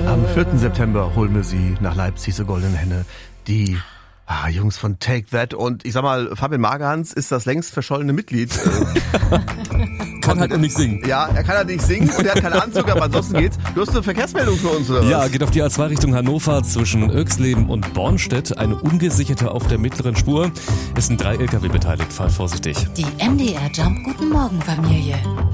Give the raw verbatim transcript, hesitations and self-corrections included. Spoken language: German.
Am vierten September holen wir sie nach Leipzig zur Goldenen Henne. Die ah, Jungs von Take That. Und ich sag mal, Fabian Magerhans ist das längst verschollene Mitglied. Kann halt nicht singen. Ja, er kann halt nicht singen und er hat keinen Anzug, aber ansonsten geht's. Du hast eine Verkehrsmeldung für uns, oder was? Ja, geht auf die A zwei Richtung Hannover zwischen Oechsleben und Bornstedt. Eine ungesicherte auf der mittleren Spur. Es sind drei L K W beteiligt. Fahrt vorsichtig. Die M D R Jump Guten Morgen Familie.